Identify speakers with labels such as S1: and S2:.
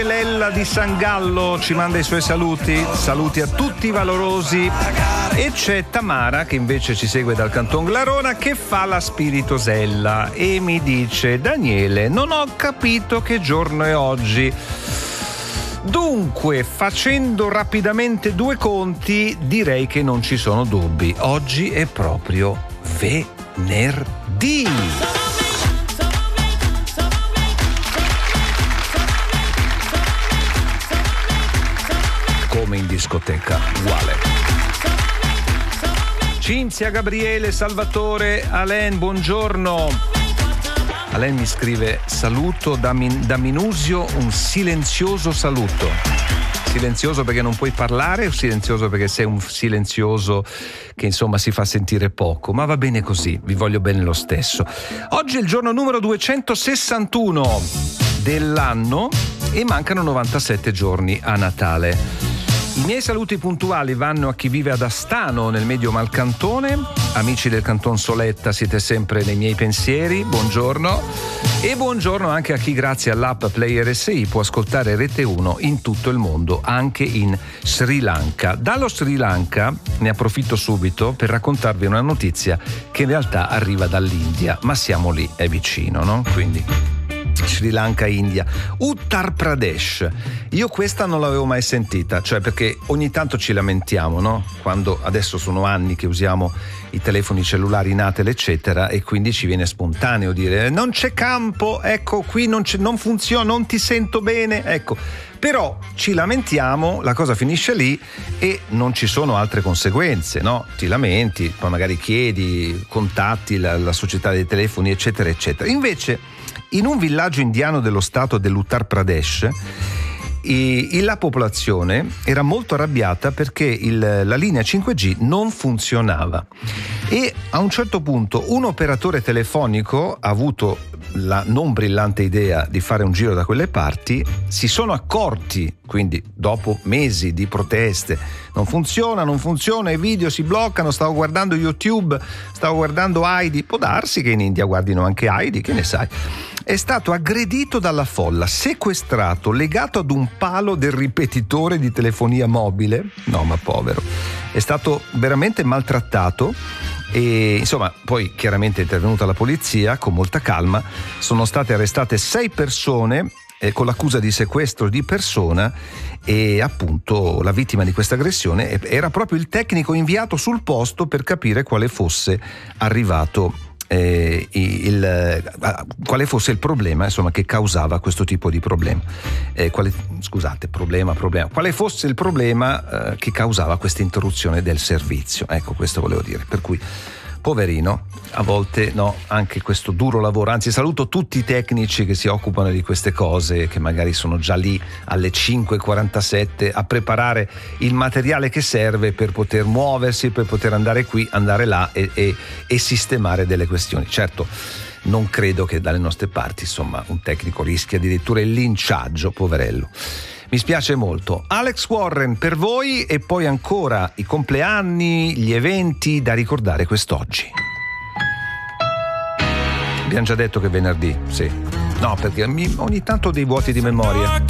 S1: Lella di San Gallo ci manda i suoi saluti a tutti i valorosi, e c'è Tamara che invece ci segue dal Canton Glarona che fa la spiritosella e mi dice: Daniele, non ho capito che giorno è oggi. Dunque, facendo rapidamente due conti, direi che non ci sono dubbi, oggi è proprio venerdì. Come in discoteca, uguale. Cinzia, Gabriele, Salvatore, Alain, buongiorno. Alain mi scrive: saluto da Minusio, un silenzioso saluto. Silenzioso perché non puoi parlare o silenzioso perché sei un silenzioso che insomma si fa sentire poco? Ma va bene così, vi voglio bene lo stesso. Oggi è il giorno numero 261 dell'anno e mancano 97 giorni a Natale. I miei saluti puntuali vanno a chi vive ad Astano nel Medio Malcantone. Amici del Canton Soletta, siete sempre nei miei pensieri, buongiorno. E buongiorno anche a chi grazie all'app Play RSI può ascoltare Rete 1 in tutto il mondo, anche in Sri Lanka. Dallo Sri Lanka ne approfitto subito per raccontarvi una notizia che in realtà arriva dall'India, ma siamo lì, è vicino, no? Quindi Sri Lanka, India, Uttar Pradesh. Io questa non l'avevo mai sentita, cioè perché ogni tanto ci lamentiamo, no? Quando adesso sono anni che usiamo i telefoni cellulari Natel eccetera, e quindi ci viene spontaneo dire non c'è campo, ecco qui non funziona, non ti sento bene, ecco. Però ci lamentiamo, la cosa finisce lì e non ci sono altre conseguenze, no? Ti lamenti, poi magari chiedi, contatti la società dei telefoni eccetera eccetera. Invece in un villaggio indiano dello stato dell'Uttar Pradesh la popolazione era molto arrabbiata perché la linea 5G non funzionava e a un certo punto un operatore telefonico ha avuto la non brillante idea di fare un giro da quelle parti. Si sono accorti, quindi dopo mesi di proteste, non funziona, i video si bloccano, stavo guardando YouTube, stavo guardando Heidi, può darsi che in India guardino anche Heidi, che ne sai. È stato aggredito dalla folla, sequestrato, legato ad un palo del ripetitore di telefonia mobile, no ma povero, è stato veramente maltrattato. E insomma poi chiaramente è intervenuta la polizia con molta calma, sono state arrestate 6 persone con l'accusa di sequestro di persona, e appunto la vittima di questa aggressione era proprio il tecnico inviato sul posto per capire quale fosse arrivato quale fosse il problema, insomma, che causava questo tipo di problema. Quale fosse il problema che causava questa interruzione del servizio. Ecco, questo volevo dire. Per cui, poverino, a volte no, anche questo duro lavoro. Anzi, saluto tutti i tecnici che si occupano di queste cose, che magari sono già lì alle 5:47 a preparare il materiale che serve per poter muoversi, per poter andare qui, andare là e sistemare delle questioni. Certo, non credo che dalle nostre parti, insomma, un tecnico rischia addirittura il linciaggio, poverello. Mi spiace molto. Alex Warren per voi, e poi ancora i compleanni, gli eventi da ricordare quest'oggi. Abbiamo già detto che è venerdì, sì. No, perché ogni tanto ho dei vuoti di memoria.